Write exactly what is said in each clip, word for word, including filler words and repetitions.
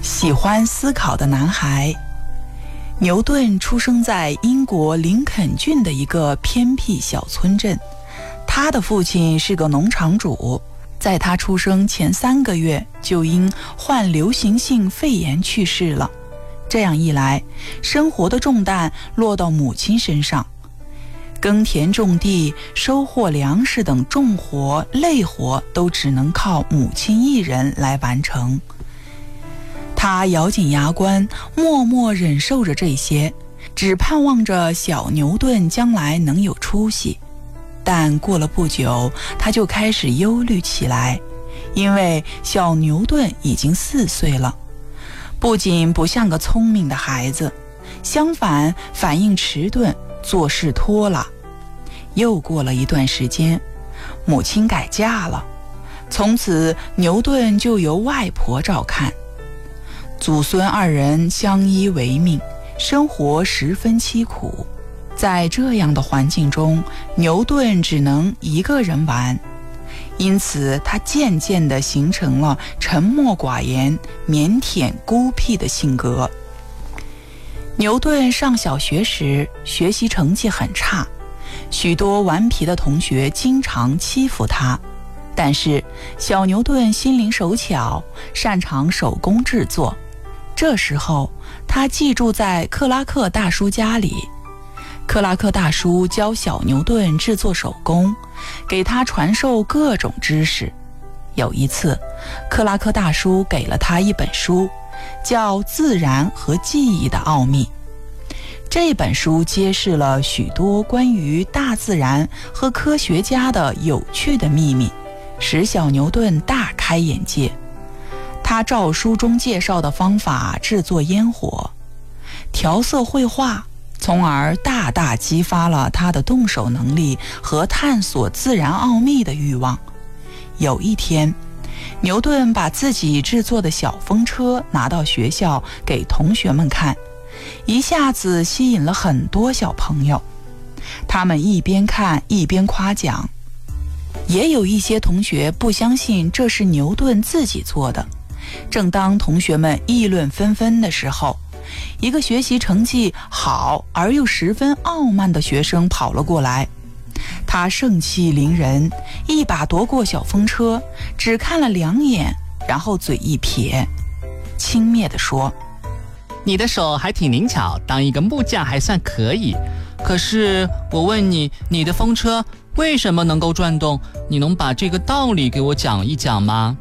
喜欢思考的男孩。牛顿出生在英国林肯郡的一个偏僻小村镇，他的父亲是个农场主，在他出生前三个月就因患流行性肺炎去世了。这样一来，生活的重担落到母亲身上，耕田种地、收获粮食等重活累活都只能靠母亲一人来完成。他咬紧牙关，默默忍受着这些，只盼望着小牛顿将来能有出息。但过了不久，他就开始忧虑起来，因为小牛顿已经四岁了，不仅不像个聪明的孩子，相反反应迟钝，做事拖拉。又过了一段时间，母亲改嫁了，从此牛顿就由外婆照看。祖孙二人相依为命，生活十分凄苦。在这样的环境中，牛顿只能一个人玩，因此他渐渐地形成了沉默寡言、腼腆孤僻的性格。牛顿上小学时学习成绩很差，许多顽皮的同学经常欺负他，但是小牛顿心灵手巧，擅长手工制作。这时候他寄住在克拉克大叔家里，克拉克大叔教小牛顿制作手工，给他传授各种知识。有一次，克拉克大叔给了他一本书，叫《自然和记忆的奥秘》。这本书揭示了许多关于大自然和科学家的有趣的秘密，使小牛顿大开眼界。他照书中介绍的方法制作烟火、调色绘画，从而大大激发了他的动手能力和探索自然奥秘的欲望。有一天，牛顿把自己制作的小风车拿到学校给同学们看，一下子吸引了很多小朋友。他们一边看一边夸奖，也有一些同学不相信这是牛顿自己做的。正当同学们议论纷纷的时候，一个学习成绩好而又十分傲慢的学生跑了过来。他盛气凌人，一把夺过小风车，只看了两眼，然后嘴一撇，轻蔑地说： 你的手还挺灵巧，当一个木匠还算可以。可是我问你，你的风车为什么能够转动？你能把这个道理给我讲一讲吗？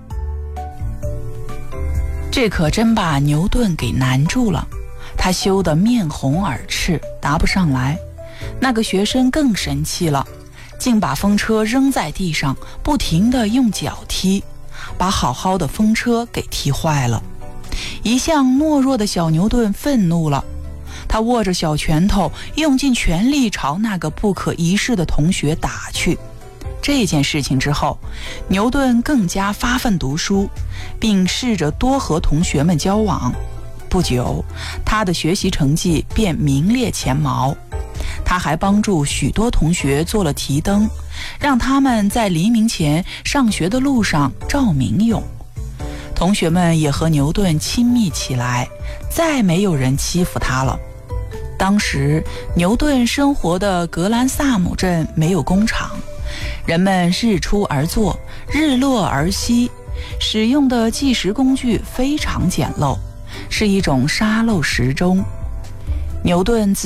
这可真把牛顿给难住了，他羞得面红耳赤，答不上来。那个学生更生气了，竟把风车扔在地上，不停地用脚踢，把好好的风车给踢坏了。一向懦弱的小牛顿愤怒了，他握着小拳头，用尽全力朝那个不可一世的同学打去。这件事情之后，牛顿更加发奋读书，并试着多和同学们交往。不久，他的学习成绩便名列前茅。他还帮助许多同学做了提灯，让他们在黎明前上学的路上照明用。同学们也和牛顿亲密起来，再没有人欺负他了。当时牛顿生活的格兰萨姆镇没有工厂，人们日出而作，日落而息，使用的计时工具非常简陋，是一种沙漏时钟。牛顿